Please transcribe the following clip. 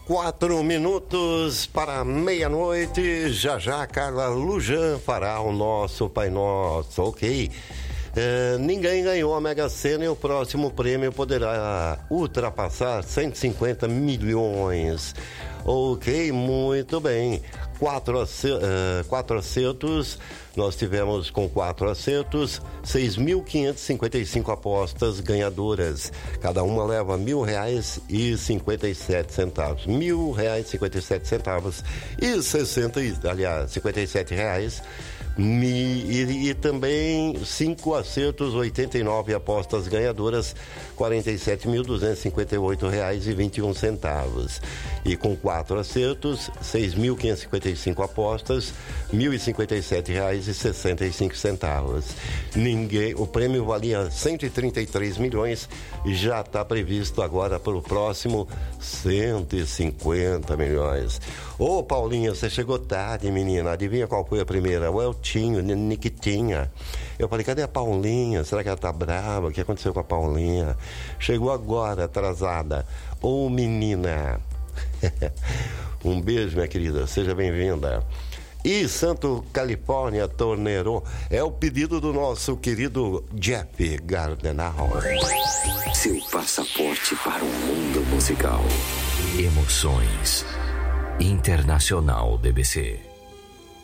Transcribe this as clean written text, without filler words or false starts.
4 minutos para meia-noite. Já Carla Lujan fará o nosso Pai Nosso, ok? Ninguém ganhou a Mega Sena e o próximo prêmio poderá ultrapassar 150 milhões. Ok, muito bem. 4 acertos, nós tivemos com 4 acertos, 6.555 apostas ganhadoras. Cada uma leva R$1.000,57. R$1.000,57 e 57 reais. E também 5 acertos, 89 apostas ganhadoras, R$47.258,21. E com 4 acertos, 6.555 apostas, R$1.057,65. O prêmio valia 133 milhões e já está previsto agora para o próximo 150 milhões. Ô, Paulinha, você chegou tarde, menina. Adivinha qual foi a primeira? O Eltinho, Niquitinha. Eu falei, cadê a Paulinha? Será que ela tá brava? O que aconteceu com a Paulinha? Chegou agora, atrasada. Ô, menina. Um beijo, minha querida. Seja bem-vinda. E Santo Califórnia Torneiro é o pedido do nosso querido Jeff Gardenal. Seu passaporte para o mundo musical. Emoções. Internacional DBC.